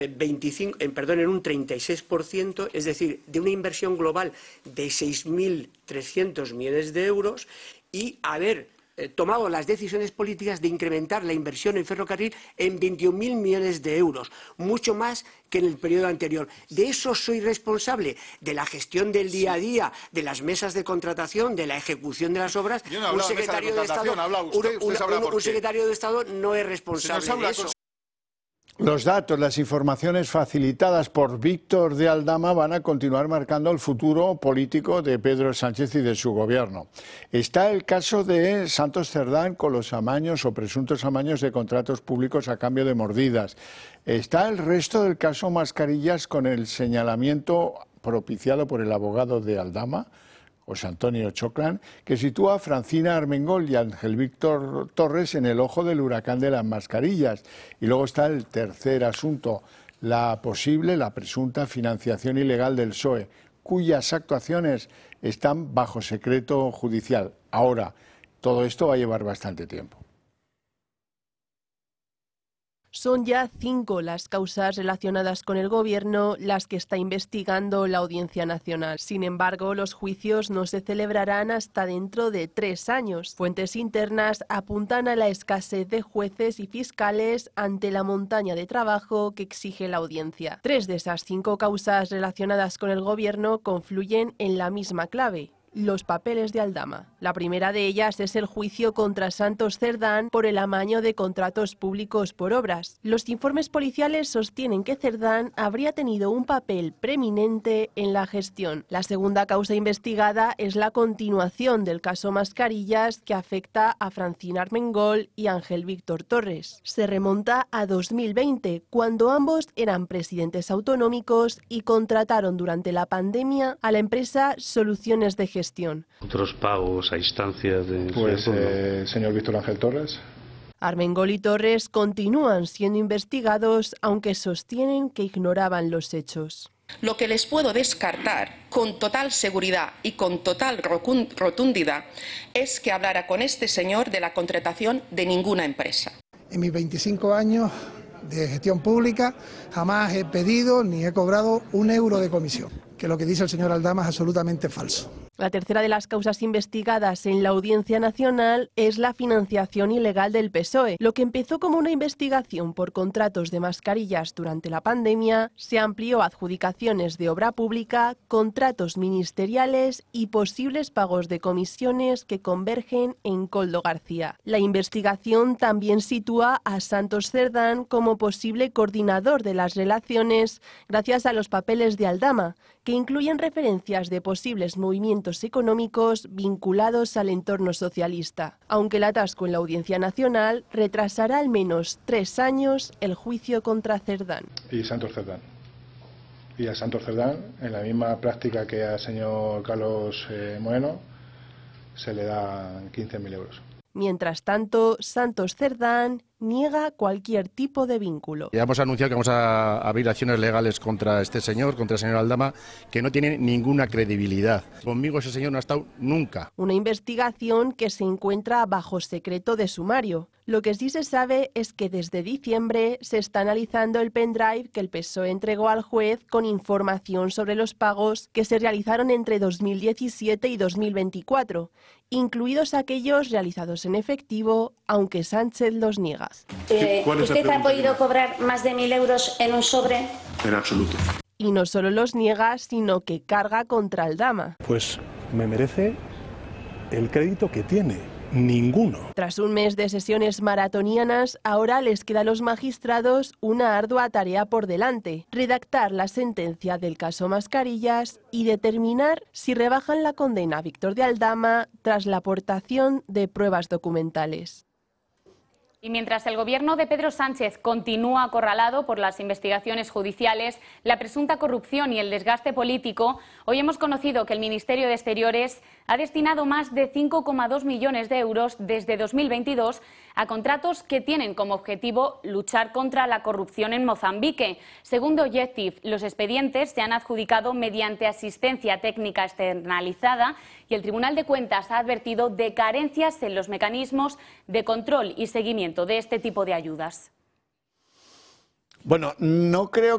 en un 36%, es decir, de una inversión global de 6.300 millones de euros y haber tomado las decisiones políticas de incrementar la inversión en ferrocarril en 21.000 millones de euros, mucho más que en el periodo anterior. De eso soy responsable, de la gestión del día a día, de las mesas de contratación, de la ejecución de las obras. Un secretario de Estado no es responsable de eso. Los datos, las informaciones facilitadas por Víctor de Aldama van a continuar marcando el futuro político de Pedro Sánchez y de su gobierno. Está el caso de Santos Cerdán con los amaños o presuntos amaños de contratos públicos a cambio de mordidas. Está el resto del caso Mascarillas con el señalamiento propiciado por el abogado de Aldama, José Antonio Choclán, que sitúa a Francina Armengol y Ángel Víctor Torres en el ojo del huracán de las mascarillas. Y luego está el tercer asunto, la presunta financiación ilegal del PSOE, cuyas actuaciones están bajo secreto judicial. Ahora, todo esto va a llevar bastante tiempo. Son ya 5 las causas relacionadas con el Gobierno las que está investigando la Audiencia Nacional. Sin embargo, los juicios no se celebrarán hasta dentro de 3 años. Fuentes internas apuntan a la escasez de jueces y fiscales ante la montaña de trabajo que exige la Audiencia. 3 de esas 5 causas relacionadas con el Gobierno confluyen en la misma clave: los papeles de Aldama. La primera de ellas es el juicio contra Santos Cerdán por el amaño de contratos públicos por obras. Los informes policiales sostienen que Cerdán habría tenido un papel preeminente en la gestión. La segunda causa investigada es la continuación del caso Mascarillas, que afecta a Francina Armengol y Ángel Víctor Torres. Se remonta a 2020, cuando ambos eran presidentes autonómicos y contrataron durante la pandemia a la empresa Soluciones de Gestión. Otros pagos a instancias de... señor Víctor Ángel Torres. Armengol y Torres continúan siendo investigados, aunque sostienen que ignoraban los hechos. Lo que les puedo descartar con total seguridad y con total rotundidad es que hablara con este señor de la contratación de ninguna empresa. En mis 25 años de gestión pública jamás he pedido ni he cobrado un euro de comisión, que lo que dice el señor Aldama es absolutamente falso. La tercera de las causas investigadas en la Audiencia Nacional es la financiación ilegal del PSOE. Lo que empezó como una investigación por contratos de mascarillas durante la pandemia se amplió a adjudicaciones de obra pública, contratos ministeriales y posibles pagos de comisiones que convergen en Koldo García. La investigación también sitúa a Santos Cerdán como posible coordinador de las relaciones gracias a los papeles de Aldama, que incluyen referencias de posibles movimientos económicos vinculados al entorno socialista. Aunque el atasco en la Audiencia Nacional retrasará al menos 3 años el juicio contra Cerdán. Y Santos Cerdán. Y a Santos Cerdán, en la misma práctica que al señor Carlos Moreno, se le dan 15.000 euros. Mientras tanto, Santos Cerdán niega cualquier tipo de vínculo. Ya hemos anunciado que vamos a abrir acciones legales contra este señor, contra el señor Aldama, que no tiene ninguna credibilidad. Conmigo ese señor no ha estado nunca. Una investigación que se encuentra bajo secreto de sumario. Lo que sí se sabe es que desde diciembre se está analizando el pendrive que el PSOE entregó al juez con información sobre los pagos que se realizaron entre 2017 y 2024, incluidos aquellos realizados en efectivo, aunque Sánchez los niega. ¿Usted ha podido cobrar más de 1.000 euros en un sobre? En absoluto. Y no solo los niega, sino que carga contra Aldama. Pues me merece el crédito que tiene. Ninguno. Tras un mes de sesiones maratonianas, ahora les queda a los magistrados una ardua tarea por delante: redactar la sentencia del caso Mascarillas y determinar si rebajan la condena a Víctor de Aldama tras la aportación de pruebas documentales. Y mientras el gobierno de Pedro Sánchez continúa acorralado por las investigaciones judiciales, la presunta corrupción y el desgaste político, hoy hemos conocido que el Ministerio de Exteriores ha destinado más de 5,2 millones de euros desde 2022 a contratos que tienen como objetivo luchar contra la corrupción en Mozambique. Según The Objective, los expedientes se han adjudicado mediante asistencia técnica externalizada y el Tribunal de Cuentas ha advertido de carencias en los mecanismos de control y seguimiento de este tipo de ayudas. Bueno, no creo